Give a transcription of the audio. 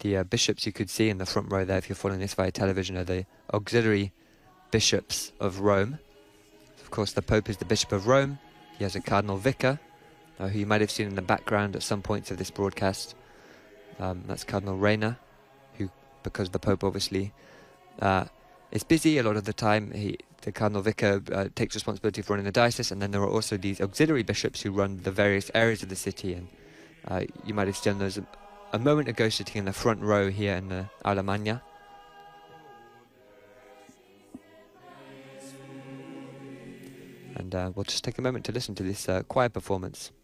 The bishops you could see in the front row there, if you're following this via television, are the auxiliary bishops of Rome. Of course, the Pope is the Bishop of Rome. He has a Cardinal Vicar, who you might have seen in the background at some points of this broadcast. That's Cardinal Reina, who, because the Pope obviously is busy a lot of the time, the Cardinal Vicar takes responsibility for running the diocese, and then there are also these auxiliary bishops who run the various areas of the city, and you might have seen those a moment ago sitting in the front row here in the Aula Magna. And we'll just take a moment to listen to this choir performance.